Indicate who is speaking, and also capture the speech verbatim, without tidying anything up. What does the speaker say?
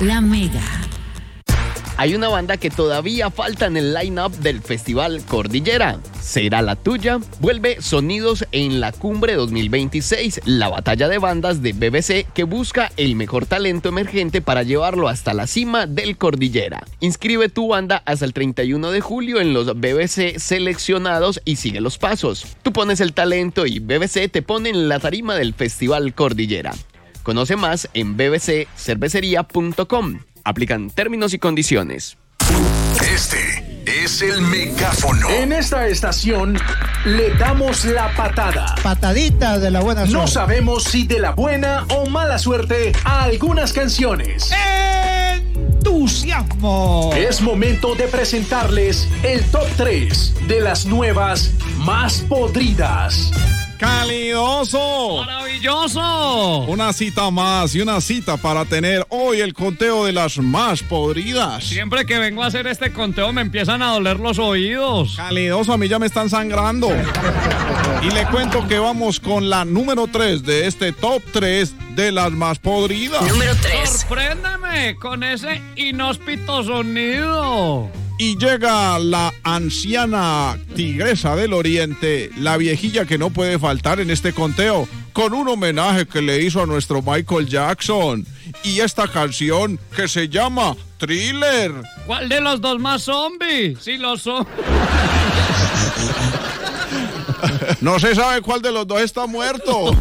Speaker 1: La Mega.
Speaker 2: Hay una banda que todavía falta en el line-up del Festival Cordillera. ¿Será la tuya? Vuelve Sonidos en la Cumbre dos mil veintiséis, la batalla de bandas de B B C que busca el mejor talento emergente para llevarlo hasta la cima del Cordillera. Inscribe tu banda hasta el treinta y uno de julio en los B B C seleccionados y sigue los pasos. Tú pones el talento y B B C te pone en la tarima del Festival Cordillera. Conoce más en b b c cervecería punto com. Aplican términos y condiciones.
Speaker 3: Este es el megáfono.
Speaker 4: En esta estación le damos la patada.
Speaker 5: Patadita de la buena suerte.
Speaker 4: No sabemos si de la buena o mala suerte a algunas canciones.
Speaker 5: ¡Entusiasmo!
Speaker 4: Es momento de presentarles el top tres de las nuevas más podridas.
Speaker 6: ¡Calidoso!
Speaker 7: ¡Maravilloso!
Speaker 6: Una cita más y una cita para tener hoy el conteo de las más podridas.
Speaker 7: Siempre que vengo a hacer este conteo me empiezan a doler los oídos.
Speaker 6: Calidoso, a mí ya me están sangrando. Y le cuento que vamos con la número tres de este top tres de las más podridas.
Speaker 1: Número tres.
Speaker 7: Sorpréndeme con ese inhóspito sonido.
Speaker 6: Y llega la anciana tigresa del oriente, la viejilla que no puede faltar en este conteo, con un homenaje que le hizo a nuestro Michael Jackson. Y esta canción que se llama Thriller.
Speaker 7: ¿Cuál de los dos más zombie? Sí, los son.
Speaker 6: No se sabe cuál de los dos está muerto.